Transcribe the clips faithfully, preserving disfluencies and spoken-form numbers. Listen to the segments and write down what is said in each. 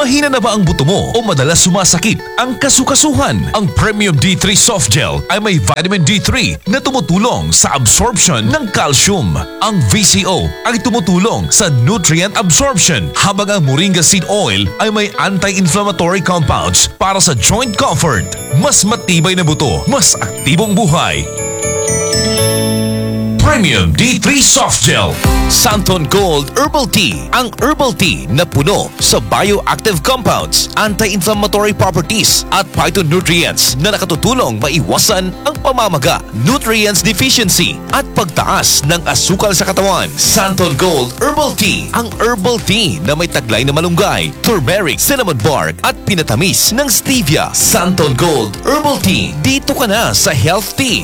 Mahina na ba ang buto mo o madalas sumasakit ang kasukasuhan? Ang Premium D three Soft Gel ay may vitamin D three na tumutulong sa absorption ng calcium. Ang V C O ay tumutulong sa nutrient absorption, habang ang Moringa Seed Oil ay may anti-inflammatory compounds para sa joint comfort. Mas matibay na buto, mas aktibong buhay. Premium D three Soft Gel. Santon Gold Herbal Tea. Ang herbal tea na puno sa bioactive compounds, anti-inflammatory properties at phytonutrients na nakatutulong maiwasan ang pamamaga, nutrients deficiency at pagtaas ng asukal sa katawan. Santon Gold Herbal Tea. Ang herbal tea na may taglay na malunggay, turmeric, cinnamon bark at pinatamis ng stevia. Santon Gold Herbal Tea. Dito ka na sa Health Tea.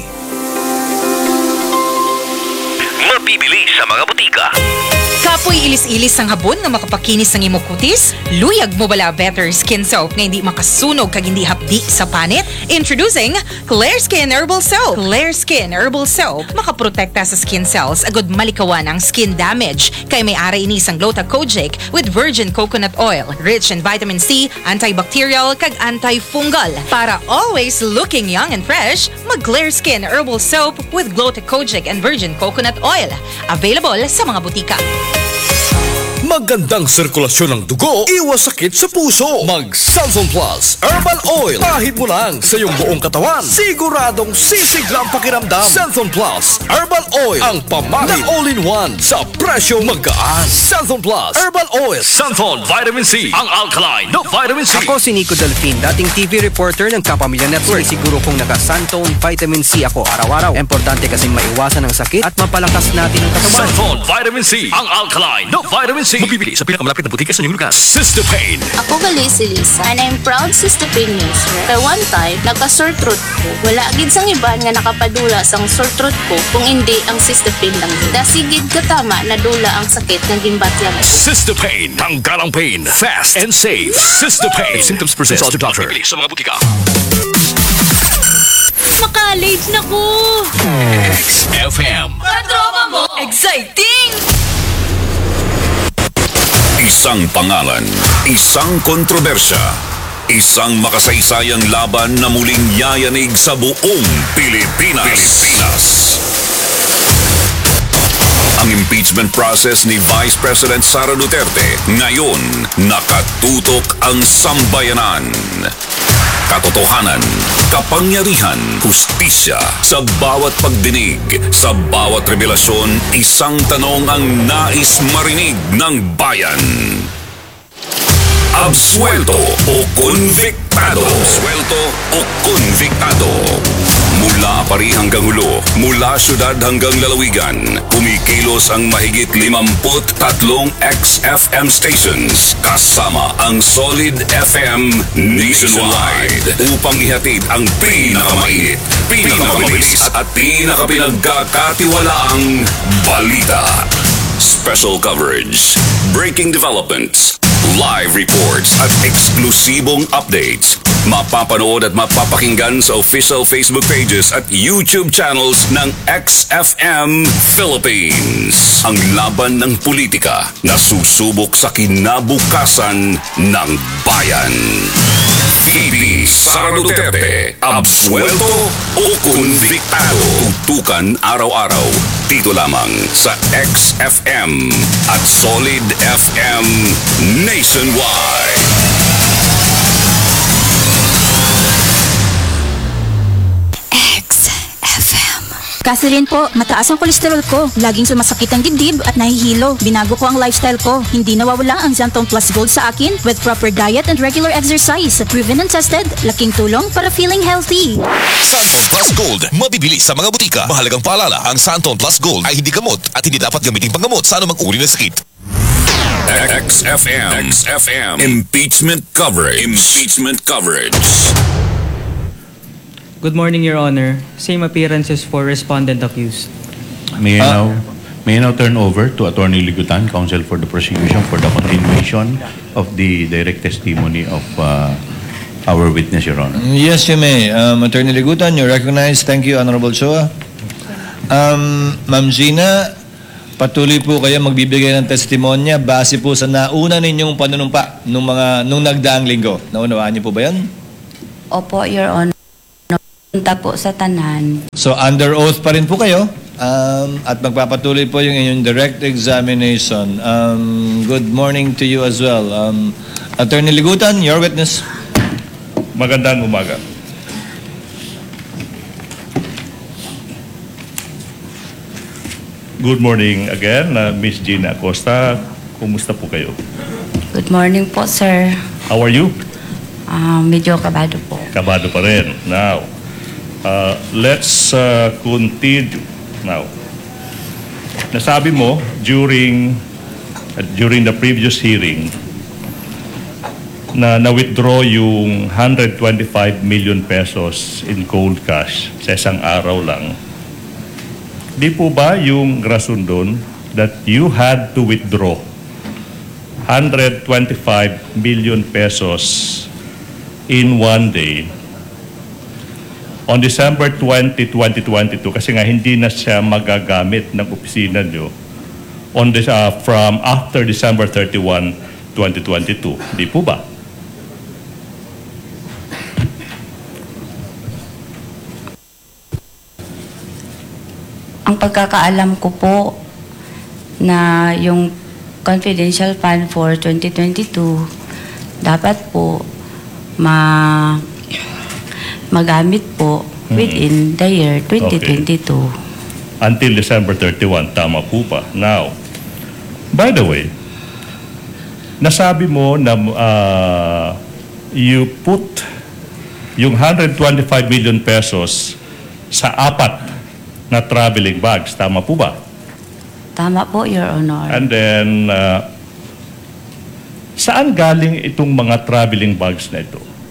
Mabibili sa mga butika. Kapoy ilis-ilis ang habon nga makapakinis ng imong kutis? Luyag mo bala Better Skin Soap na hindi makasunog kag hindi hapdi sa panit? Introducing Clear Skin Herbal Soap. Clear Skin Herbal Soap makaprotekta sa skin cells agud malikawan ang skin damage kay may ara ini sang Gluta-Kojic with virgin coconut oil, rich in vitamin C, antibacterial kag antifungal. Para always looking young and fresh, mag Clear Skin Herbal Soap with Gluta-Kojic and virgin coconut oil. Available sa mga butika. Magandang sirkulasyon ng dugo, iwas sakit sa puso. Mag Santon Plus Herbal Oil. Kahit mo lang sa iyong buong katawan, siguradong sisiglang pakiramdam. Santon Plus Herbal Oil, ang pamahid na all-in-one sa presyong magaan. Santon Plus Herbal Oil. Santon Vitamin C, ang alkaline na vitamin C. Ako si Nico Delfin, dating T V reporter ng Kapamilya Network. Siguro kung naka-Santon Vitamin C ako araw-araw. Importante kasing maiwasan ang sakit at mapalakas natin ang katawan. Santon Vitamin C, ang alkaline na vitamin C. Mabibili sa pinakamalapit na butika sa inyong lugar. Sistopain. Ako gali si Lisa, and I'm proud Sistopain user. Kaya one time, nagka-sore throat ko. Wala gid sang iban nga nakapadula sang sore throat ko kung hindi ang Sistopain lang. Dasigid katama na dula ang sakit ng gimbatyang. Sistopain. Tanggal ang pain. Fast and safe. Sistopain. If symptoms persist, consult your doctor. Mabibili sa mga butika. Maka-late na ko! X F M. Katropa mo! Exciting! Isang pangalan, isang kontrobersya, isang makasaysayang laban na muling yayanig sa buong Pilipinas. Pilipinas. Ang impeachment process ni Vice President Sara Duterte ngayon nakatutok ang sambayanan. Katotohanan, kapangyarihan, hustisya, sa bawat pagdinig, sa bawat revelasyon, isang tanong ang nais marinig ng bayan. Absuelto o konviktado? Absuelto o konviktado? Mula Pari hanggang Hulo, mula syudad hanggang lalawigan, kumikilos ang mahigit limamput tatlong X F M stations kasama ang Solid F M nationwide upang ihatid ang pinakamainit, pinakamabilis at pinakapinagkakatiwalaang balita. Special coverage, breaking developments, live reports at eksklusibong updates. Mapapanood at mapapakinggan sa official Facebook pages at YouTube channels ng X F M Philippines. Ang laban ng politika na susubok sa kinabukasan ng bayan. P B Sara Duterte, absuelto o konviktado? Tutukan araw-araw dito lamang sa X F M at Solid F M nationwide. Kasi rin po, mataas ang kolesterol ko. Laging sumasakit ang dibdib at nahihilo. Binago ko ang lifestyle ko. Hindi nawawala ang Santon Plus Gold sa akin with proper diet and regular exercise. Proven and tested, laking tulong para feeling healthy. Santon Plus Gold, mabibili sa mga butika. Mahalagang paalala, ang Santon Plus Gold ay hindi gamot at hindi dapat gamitin panggamot sa anumang uri ng sakit. X F M. X F M. Impeachment coverage. Impeachment coverage. Good morning, Your Honor. Same appearances for respondent accused. May I now, may I now turn over to Attorney Ligutan, counsel for the prosecution, for the continuation of the direct testimony of uh, our witness, Your Honor. Yes, you may. Um, Attorney Ligutan, you're recognized. Thank you, Honorable Chua. Um, Ma'am Zina, patuloy po kayo magbibigay ng testimonya base po sa nauna ninyong panunumpa nung mga nung nagdaang linggo. Naunawaan niyo po ba 'yan? Opo, Your Honor. Punta po sa tanan. So under oath pa rin po kayo um, at magpapatuloy po yung inyong direct examination. Um, good morning to you as well. Um, Attorney Ligutan, your witness. Magandang umaga. Good morning again, uh, Miss Gina Acosta. Kumusta po kayo? Good morning po, sir. How are you? Ah, medyo kabado po. Kabado pa rin. Now, uh, let's uh, continue. Now, nasabi mo during uh, during the previous hearing na na-withdraw yung one hundred twenty-five million pesos in cold cash sa isang araw lang. Di po ba yung rason doon that you had to withdraw one hundred twenty-five million pesos in one day on December twentieth, twenty twenty-two kasi nga hindi na siya magagamit ng opisina nyo on this, uh, from after December thirty-first, twenty twenty-two. Di po ba? Ang pagkakaalam ko po na yung confidential fund for twenty twenty-two dapat po ma magamit po within the year twenty twenty-two. Okay. Until December thirty-first, tama po pa. Now, by the way, nasabi mo na uh, you put yung one hundred twenty-five million pesos sa apat na traveling bags. Tama po ba? Tama po, Your Honor. And then, uh, saan galing itong mga traveling bags na ito?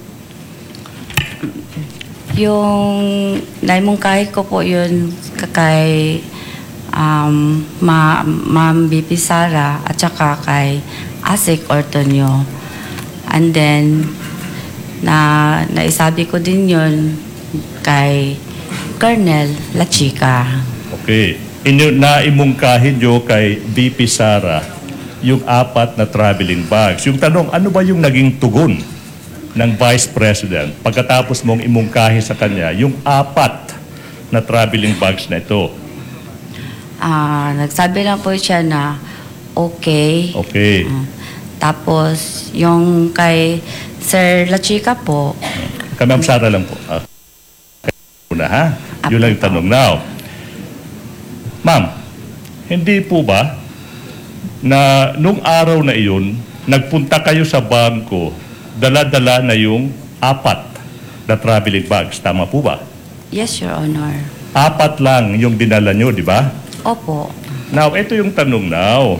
Yung naimungkahi ko po yun kay um, Ma, Ma'am B P Sara at saka kay Asik Ortonio. And then, na naisabi ko din yun kay Colonel La Chica. Okay. Inyo, naimungkahin nyo kay B P Sara yung apat na traveling bags. Yung tanong, ano ba yung naging tugon ng Vice President pagkatapos mong imungkahi sa kanya yung apat na traveling bags na ito? Ah, nagsabi lang po siya na okay. Okay. Uh, tapos, yung kay Sir La Chica po. Kay Ma'am Sara lang po. Uh, Una ha? Yun lang yung tanong. Now, ma'am, hindi po ba na nung araw na iyon, nagpunta kayo sa bangko, dala-dala na yung apat na traveling bags. Tama po ba? Yes, Your Honor. Apat lang yung dinala nyo, di ba? Opo. Now, ito yung tanong now.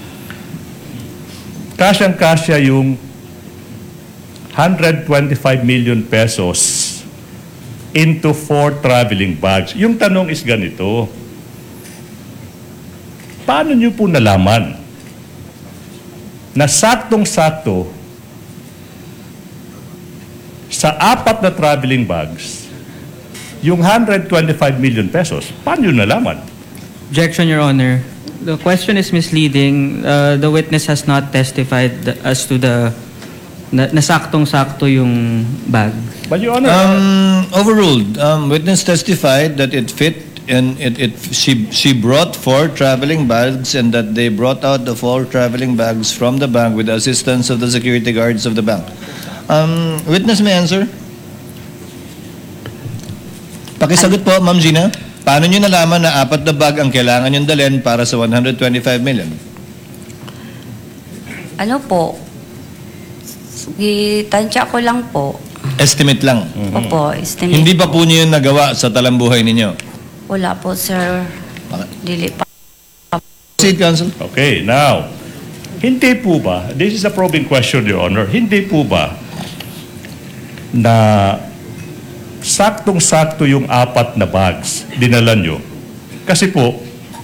Kasyang-kasya yung one hundred twenty-five million pesos into four traveling bags. Yung tanong is ganito. Paano nyo po nalaman na saktong-sakto sa apat na traveling bags yung one hundred twenty-five million pesos? Paano nyo nalaman? Objection, Your Honor. The question is misleading. Uh, the witness has not testified as to the na, nasaktong-sakto yung bag. But Your Honor, um, overruled. Um, witness testified that it fit and it, it she she brought four traveling bags and that they brought out the four traveling bags from the bank with the assistance of the security guards of the bank. Um, witness may answer. Pakisagot po, Ma'am Gina. Paano nyo nalaman na apat na bag ang kailangan nyo dalhin para sa one hundred twenty-five million? Ano po? Gitansya ko lang po. Estimate lang. Opo, estimate. Hindi pa po niyo yun nagawa sa talambuhay ninyo? Wala po, sir. Dili pa. Proceed, Counsel. okay, now, hindi po ba, this is a probing question, Your Honor, hindi po ba na saktong-sakto yung apat na bags dinala nyo? Kasi po,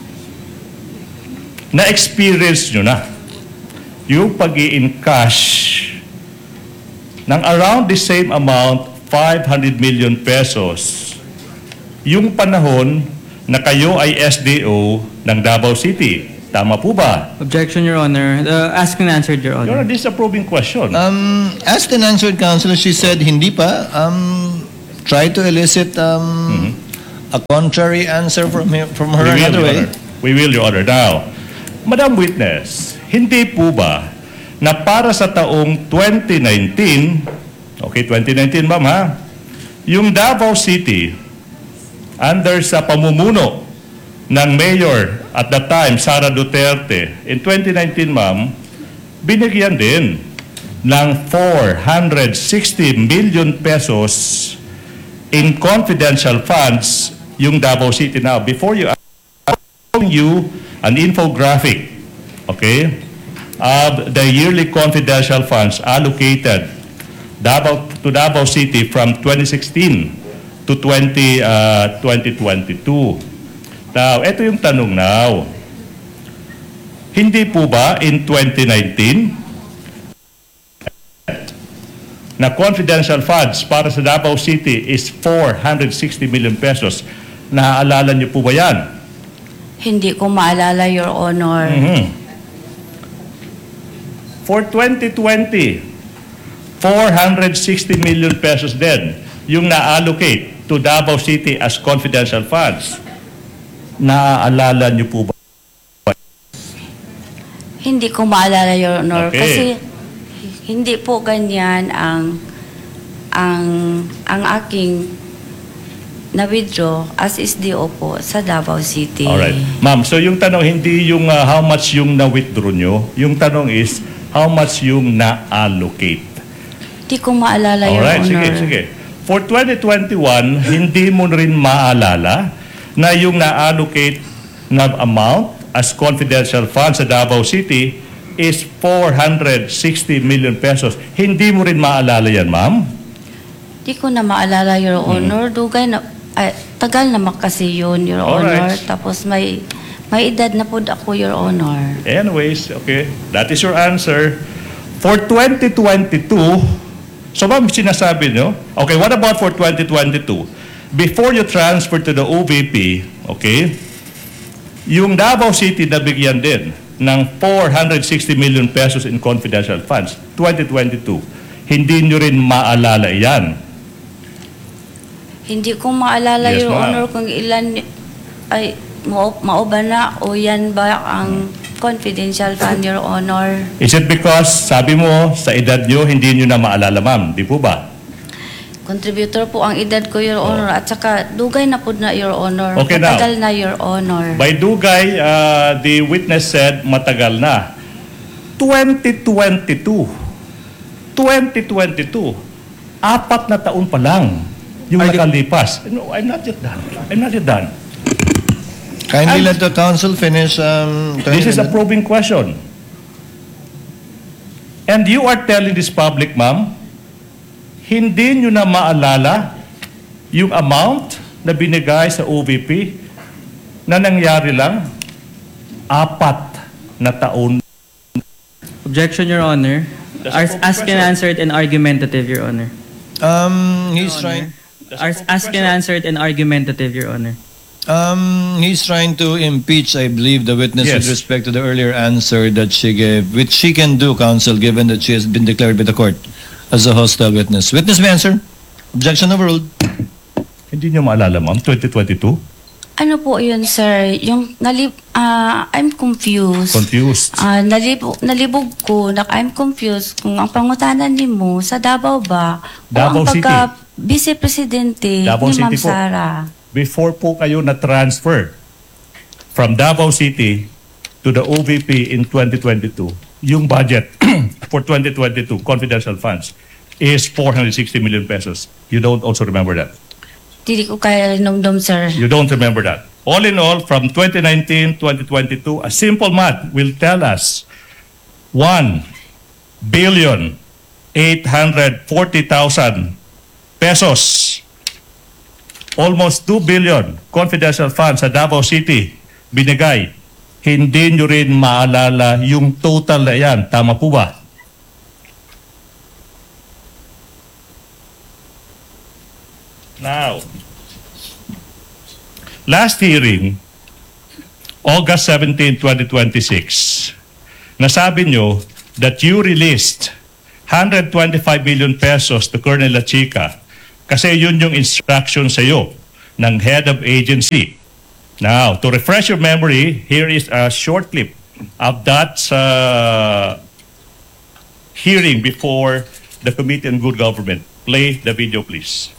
na-experience nyo na yung pag-i-encash ng around the same amount, five hundred million pesos, yung panahon na kayo ay S D O ng Davao City. Tama po ba? Objection, Your Honor. Uh, asked and answered, Your Your Honor. Honor, this is a probing question. Um, asked and answered, Councilor, she said hindi pa. Um, try to elicit um, a contrary answer from him, from her We will, another Your way. Honor. We will, Your Honor. Now, Madam Witness, hindi po ba na para sa taong twenty nineteen, okay, twenty nineteen, ma'am, ha? Yung Davao City, under sa pamumuno ng Mayor at that time, Sara Duterte, in twenty nineteen, ma'am, binigyan din ng four hundred sixty million pesos in confidential funds yung Davao City. Now, before you, I'm showing you an infographic, okay, of the yearly confidential funds allocated Davao, to Davao City from twenty sixteen to twenty, uh, twenty twenty-two. Now, ito yung tanong now. Hindi po ba in twenty nineteen na confidential funds para sa Davao City is four hundred sixty million pesos? Naaalala niyo po ba yan? Hindi ko maalala, Your Honor. Mhm. For twenty twenty, four hundred sixty million pesos din yung na-allocate to Davao City as confidential funds. Naaalala niyo po ba? Hindi ko maalala, Your Honor. Okay. Kasi hindi po ganyan ang ang ang aking na-withdraw as S D O po sa Davao City. Alright. Ma'am, so yung tanong hindi yung uh, how much yung na-withdraw nyo, yung tanong is how much yung na-allocate. Hindi ko maalala, Your Alright, Honor. sige, sige. For twenty twenty-one, hindi mo rin maalala na yung na-allocate na amount as confidential funds sa Davao City is four hundred sixty million pesos. Hindi mo rin maalala yan, ma'am? Hindi ko na maalala, Your Honor. Dugay na, ay, tagal naman kasi yun, Your Alright. Honor. Tapos may, may edad na po ako, Your Honor. Anyways, okay, that is your answer. For twenty twenty-two, so ma'am, sinasabi nyo, okay, what about for twenty twenty-two? Before you transfer to the O V P, okay, yung Davao City nabigyan din ng four hundred sixty million pesos in confidential funds, twenty twenty-two. Hindi nyo rin maalala yan. Hindi ko maalala, Yes, Your ma'am. Honor, kung ilan, ay, mao, mao ba na o yan ba ang confidential fund, Your Honor? Is it because, sabi mo, sa edad nyo, hindi nyo na maalala, ma'am? Di po ba? Contributor po ang edad ko, Your Honor, at saka dugay na po na, Your Honor. Okay, now. Matagal na, Your Honor. By Dugay, uh, the witness said matagal na. twenty twenty-two. twenty twenty-two. Apat na taon pa lang yung nakalipas. No, I'm not yet done. I'm not yet done. Kindly And- let the council finish. Um, This is a probing question. And you are telling this public, ma'am, hindi nyo na maalala yung amount na binigay sa O V P na nangyari lang apat na taon. Objection, Your Honor. That's As- a asked and question. answered and argumentative, Your Honor. Um, he's Your Honor. trying. As- Asked and answered and argumentative, Your Honor. Um, he's trying to impeach, I believe, the witness Yes. with respect to the earlier answer that she gave, which she can do, counsel, given that she has been declared by the court as a hostile witness. Witness may answer. Objection overruled. Hindi nyo maalala, ma'am, twenty twenty-two? Ano po yun, sir? Yung nalib... ah, I'm confused. Confused. Ah, nalibog, nalibog ko, na I'm confused kung ang pangutanan ni mo sa Davao ba Davao o ang City. pagka vice-presidente Davao ni Ma'am City po. Sara. Before po kayo na-transfer from Davao City to the O V P in twenty twenty-two, yung budget for twenty twenty-two, confidential funds, is four hundred sixty million pesos. You don't also remember that? Dili ko kaya nomdom, sir. You don't remember that. All in all, from twenty nineteen, twenty twenty-two, a simple math will tell us one billion eight hundred forty thousand pesos. Almost two billion confidential funds sa Davao City binigay. Hindi nyo rin maalala yung total na yan. Tama po ba? Now, last hearing, August seventeenth, twenty twenty-six, nasabi nyo that you released one hundred twenty-five million pesos to Colonel Lachica kasi yun yung instruction sa iyo ng head of agency. Now, to refresh your memory, here is a short clip of that uh, hearing before the Committee on Good Government. Play the video, please.